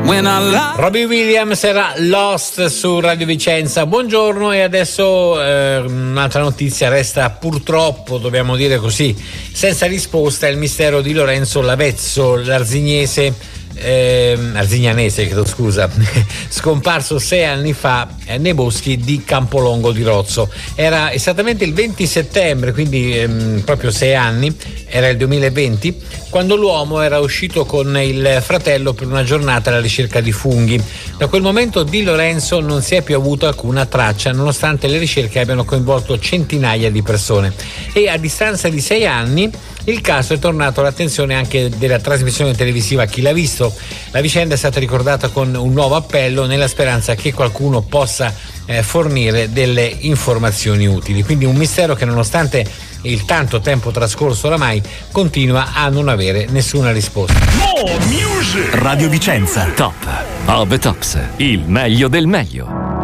Robbie Williams era Lost su Radio Vicenza. Buongiorno, e adesso un'altra notizia. Resta purtroppo, dobbiamo dire così, senza risposta il mistero di Lorenzo Lavezzo, arzignanese, scomparso 6 anni fa nei boschi di Campolongo di Rozzo. Era esattamente il 20 settembre, quindi proprio 6 anni, era il 2020, quando l'uomo era uscito con il fratello per una giornata alla ricerca di funghi. Da quel momento di Lorenzo non si è più avuto alcuna traccia, nonostante le ricerche abbiano coinvolto centinaia di persone. E a distanza di 6 anni il caso è tornato all'attenzione anche della trasmissione televisiva Chi l'ha visto. La vicenda è stata ricordata con un nuovo appello, nella speranza che qualcuno possa fornire delle informazioni utili. Quindi un mistero che, nonostante il tanto tempo trascorso oramai, continua a non avere nessuna risposta. Radio Vicenza, top of the tops, il meglio del meglio.